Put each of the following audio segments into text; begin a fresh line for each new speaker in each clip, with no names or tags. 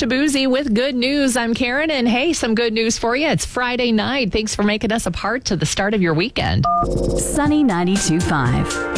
Shaboozy with good news. I'm Karen, and hey, some good news for you. It's Friday night. Thanks for making us a part to the start of your weekend.
Sunny 92.5.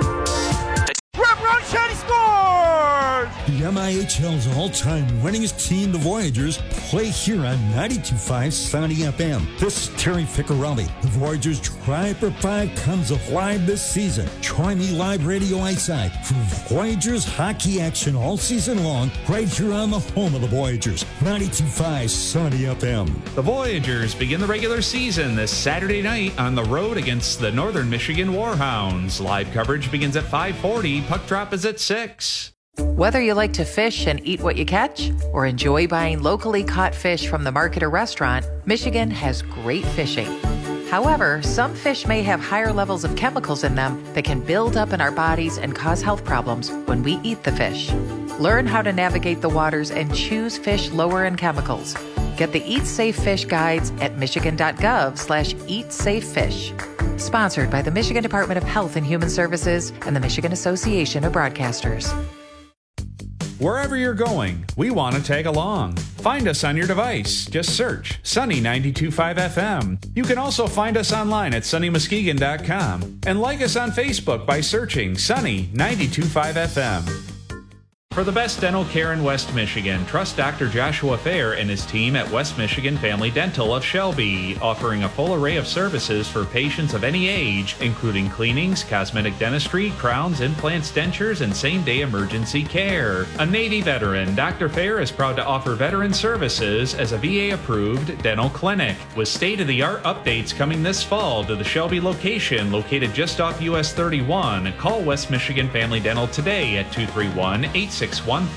Shady scores!
The MIHL's all-time winningest team, the Voyagers, play here on 92.5 Sunny FM. This is Terry Ficcarelli. The Voyagers Try for 5 comes alive this season. Try Me Live Radio Eyeside for Voyagers hockey action all season long, right here on the home of the Voyagers, 92.5 Sunny FM.
The Voyagers begin the regular season this Saturday night on the road against the Northern Michigan Warhounds. Live coverage begins at 5:40. Puck drop is at 6.
Whether you like to fish and eat what you catch, or enjoy buying locally caught fish from the market or restaurant, Michigan has great fishing. However, some fish may have higher levels of chemicals in them that can build up in our bodies and cause health problems when we eat the fish. Learn how to navigate the waters and choose fish lower in chemicals. Get the Eat Safe Fish guides at michigan.gov/eatsafefish. Sponsored by the Michigan Department of Health and Human Services and the Michigan Association of Broadcasters.
Wherever you're going, we want to tag along. Find us on your device. Just search Sunny 92.5 FM. You can also find us online at sunnymuskegon.com and like us on Facebook by searching Sunny 92.5 FM. For the best dental care in West Michigan, trust Dr. Joshua Fair and his team at West Michigan Family Dental of Shelby, offering a full array of services for patients of any age, including cleanings, cosmetic dentistry, crowns, implants, dentures, and same-day emergency care. A Navy veteran, Dr. Fair is proud to offer veteran services as a VA-approved dental clinic, with state-of-the-art updates coming this fall to the Shelby location located just off US 31. Call West Michigan Family Dental today at 231-861-4858.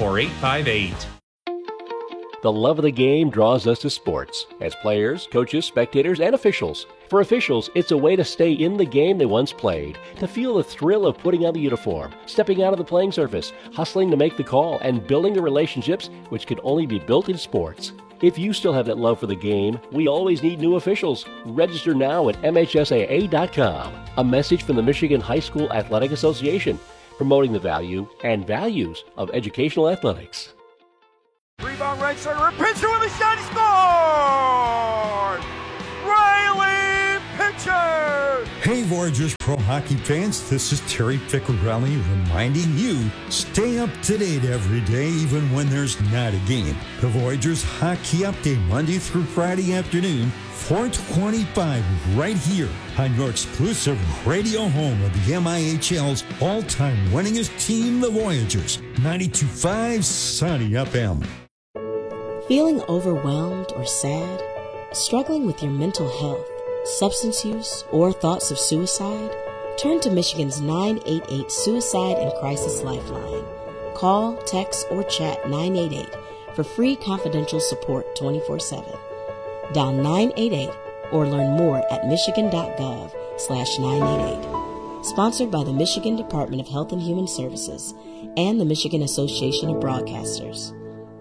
The love of the game draws us to sports, as players, coaches, spectators, and officials. For officials, it's a way to stay in the game they once played, to feel the thrill of putting on the uniform, stepping out of the playing surface, hustling to make the call, and building the relationships which can only be built in sports. If you still have that love for the game, we always need new officials. Register now at MHSAA.com. A message from the Michigan High School Athletic Association, promoting the value and values of educational athletics.
Rebound right center, a pitcher with a shot, he scores! Riley Pitcher!
Hey Voyagers Pro Hockey fans, this is Terry Ficcarelli reminding you, stay up to date every day even when there's not a game. The Voyagers Hockey Update Monday through Friday afternoon, 4:25 right here on your exclusive radio home of the MIHL's all-time winningest team, the Voyagers, 92.5 Sunny FM.
Feeling overwhelmed or sad? Struggling with your mental health, substance use, or thoughts of suicide? Turn to Michigan's 988 Suicide and Crisis Lifeline. Call, text, or chat 988 for free confidential support 24/7. Dial 988 or learn more at michigan.gov/988. Sponsored by the Michigan Department of Health and Human Services and the Michigan Association of Broadcasters.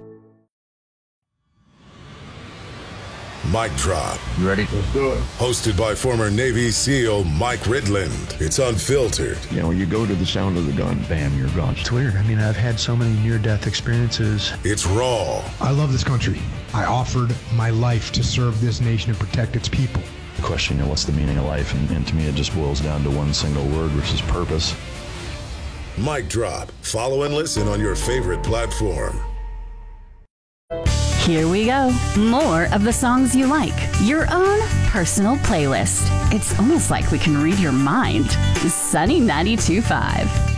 Mic Drop.
You ready? Let's do it.
Hosted by former Navy SEAL Mike Ridland. It's unfiltered.
You know, you go to the sound of the gun, bam, you're gone.
It's weird. I mean, I've had so many near-death experiences.
It's raw.
I love this country. I offered my life to serve this nation and protect its people.
The question, you know, what's the meaning of life? And to me, it just boils down to one single word, which is purpose.
Mic Drop. Follow and listen on your favorite platform.
Here we go. More of the songs you like. Your own personal playlist. It's almost like we can read your mind. Sunny 92.5.